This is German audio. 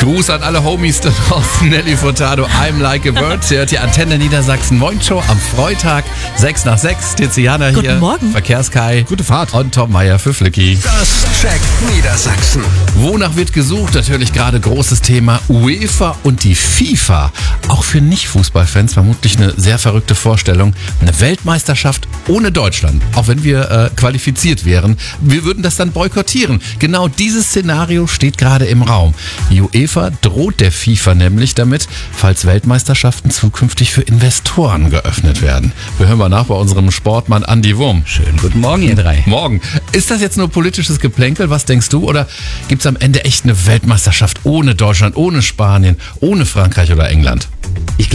Gruß an alle Homies da draußen. Nelly Furtado, I'm Like a Bird. Sie hört die Antenne Niedersachsen Moin Show am Freitag, 6 nach 6. Tiziana hier. Guten Morgen. Verkehrskai. Gute Fahrt. Und Tom Meyer für Flicky. Das checkt Niedersachsen. Wonach wird gesucht? Natürlich gerade großes Thema UEFA und die FIFA. Auch für Nicht-Fußballfans vermutlich eine sehr verrückte Vorstellung. Eine Weltmeisterschaft ohne Deutschland. Auch wenn wir qualifiziert wären. Wir würden das dann boykottieren. Genau dieses Szenario steht gerade im Raum. Die UEFA droht der FIFA nämlich damit, falls Weltmeisterschaften zukünftig für Investoren geöffnet werden. Wir hören mal nach bei unserem Sportmann Andi Wurm. Schönen guten Morgen, ihr drei. Morgen. Ist das jetzt nur politisches Geplänkel? Was denkst du? Oder gibt es am Ende echt eine Weltmeisterschaft ohne Deutschland, ohne Spanien, ohne Frankreich oder England?